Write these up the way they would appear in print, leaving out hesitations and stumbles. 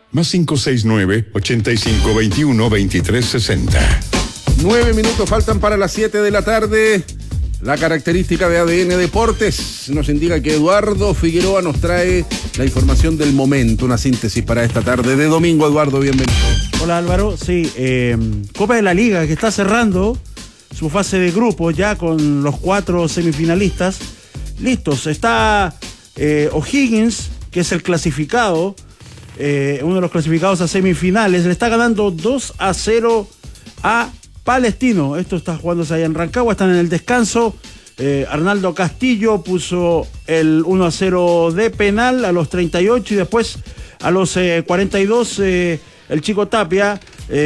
Más 569-8521-2360. 9 minutos faltan para las 7 de la tarde. La característica de ADN Deportes nos indica que Eduardo Figueroa nos trae la información del momento, una síntesis para esta tarde de domingo. Eduardo, bienvenido. Hola Álvaro, sí, Copa de la Liga que está cerrando su fase de grupo ya con los 4 semifinalistas listos. Está O'Higgins, que es el clasificado, uno de los clasificados a semifinales, le está ganando 2-0 a Palestino. Esto está jugándose allá en Rancagua, están en el descanso. Arnaldo Castillo puso el 1-0 de penal a los 38 y después a los 42 el Chico Tapia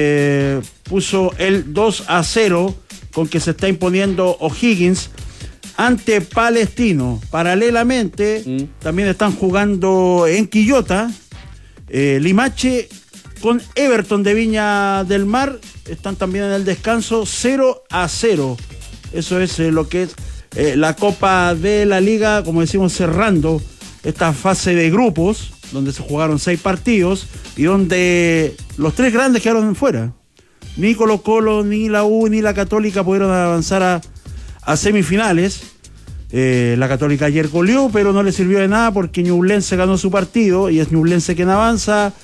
puso el 2-0 con que se está imponiendo O'Higgins ante Palestino. Paralelamente también están jugando en Quillota Limache con Everton de Viña del Mar. Están también en el descanso 0-0. Eso es lo que es la Copa de la Liga, como decimos, cerrando esta fase de grupos, donde se jugaron 6 partidos y donde los 3 grandes quedaron fuera. Ni Colo-Colo, ni la U, ni la Católica pudieron avanzar a semifinales. La Católica ayer goleó, pero no le sirvió de nada porque Ñublense ganó su partido y es Ñublense quien avanza.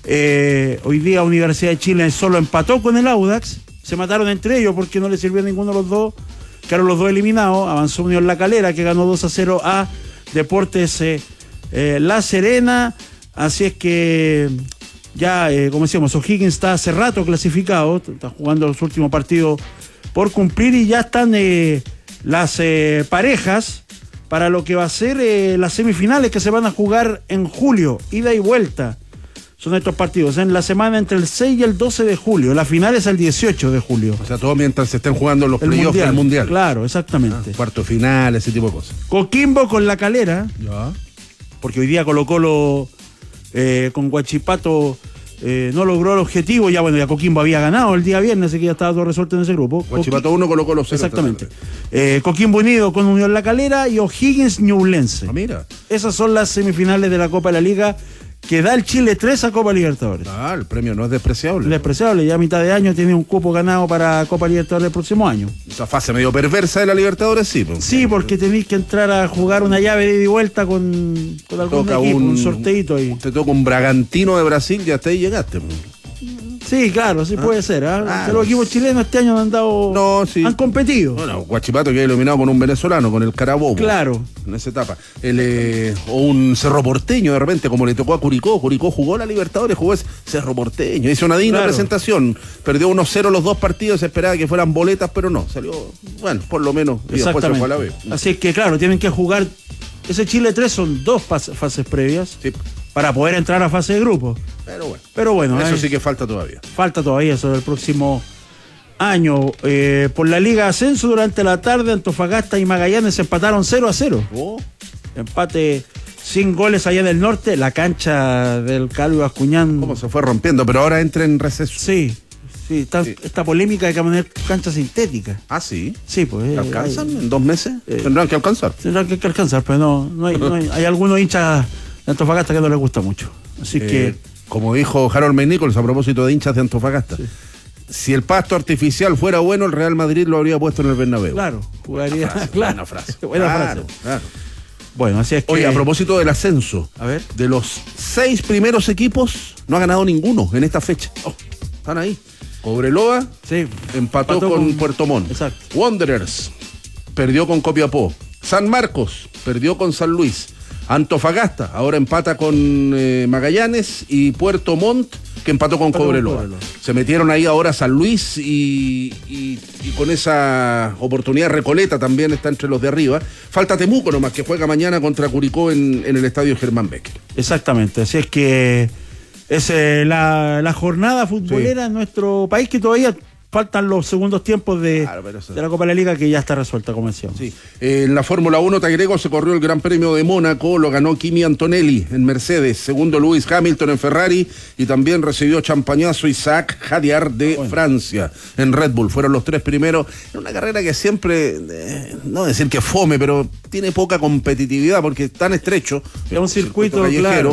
Hoy día Universidad de Chile solo empató con el Audax, se mataron entre ellos porque no le sirvió a ninguno de los dos, quedaron los dos eliminados. Avanzó Unión La Calera, que ganó 2-0 a Deportes La Serena. Así es que ya, como decíamos, O'Higgins está hace rato clasificado, está jugando los últimos partidos por cumplir y ya están las parejas para lo que va a ser las semifinales que se van a jugar en julio, ida y vuelta. Son estos partidos en la semana entre el 6 y el 12 de julio. La final es el 18 de julio. O sea, todo mientras se estén jugando los playoffs del Mundial. Claro, exactamente. Cuarto final, ese tipo de cosas. Coquimbo con La Calera. Ya. Porque hoy día Colo-Colo con Huachipato no logró el objetivo. Ya bueno, ya Coquimbo había ganado el día viernes, así que ya estaba todo resuelto en ese grupo. Huachipato 1, Colo-Colo 0. Exactamente. Coquimbo unido con Unión La Calera y O'Higgins Ñublense. Ah, mira. Esas son las semifinales de la Copa de la Liga que da el Chile 3 a Copa Libertadores. Ah, el premio no es despreciable. Despreciable, ya a mitad de año tiene un cupo ganado para Copa Libertadores el próximo año. Esa fase medio perversa de la Libertadores, sí. Sí, porque tenéis que entrar a jugar una llave de ida y vuelta con algún equipo, un sorteito ahí. Te toca un Bragantino de Brasil y hasta ahí llegaste. Sí, claro, sí puede ser. Los equipos chilenos este año han han competido. Bueno, Huachipato queda iluminado con un venezolano, con el Carabobo. Claro. En esa etapa. O un Cerro Porteño, de repente, como le tocó a Curicó. Curicó jugó la Libertadores, jugó ese Cerro Porteño. Hizo una digna presentación. Perdió 1-0 los 2 partidos, se esperaba que fueran boletas, pero no. Salió, bueno, por lo menos. Y después se fue a la B. Así que, claro, tienen que jugar. Ese Chile 3 son 2 fases previas. Sí. Para poder entrar a fase de grupo. Pero bueno. Eso sí que falta todavía. Falta todavía eso del próximo año. Por la Liga Ascenso, durante la tarde, Antofagasta y Magallanes se empataron 0-0. Empate sin goles allá en el norte. La cancha del Calvo Bascuñán. ¿Cómo se fue rompiendo? Pero ahora entra en receso. Sí. Esta polémica de que van a tener cancha sintética. Ah, sí. Sí, pues. ¿Alcanzan en 2 meses? Tendrán que alcanzar. Tendrán que alcanzar, pero no hay algunos hinchas de Antofagasta que no les gusta mucho. Así que. Como dijo Harold May Nichols a propósito de hinchas de Antofagasta. Sí. Si el pasto artificial fuera bueno, el Real Madrid lo habría puesto en el Bernabéu. Claro, jugaría. Buena frase. Claro. Bueno, así es que. Oye, a propósito del ascenso, a ver, de los 6 primeros equipos, no ha ganado ninguno en esta fecha. Están ahí. Cobreloa empató con Puerto Montt. Exacto. Wanderers perdió con Copiapó. San Marcos perdió con San Luis. Antofagasta ahora empata con Magallanes y Puerto Montt que empató con Cobreloa. Se metieron ahí ahora San Luis y con esa oportunidad Recoleta también está entre los de arriba. Falta Temuco nomás, que juega mañana contra Curicó en el estadio Germán Becker. Exactamente, así es que es la jornada futbolera en nuestro país, que todavía faltan los segundos tiempos de la Copa de la Liga, que ya está resuelta, como decíamos. Sí. En la Fórmula 1, Tagrego se corrió el Gran Premio de Mónaco, lo ganó Kimi Antonelli en Mercedes, segundo Lewis Hamilton en Ferrari, y también recibió champañazo Isaac Hadjar de Francia en Red Bull. Fueron los 3 primeros en una carrera que siempre, no decir que fome, pero tiene poca competitividad porque es tan estrecho. Es un circuito, callejero, claro.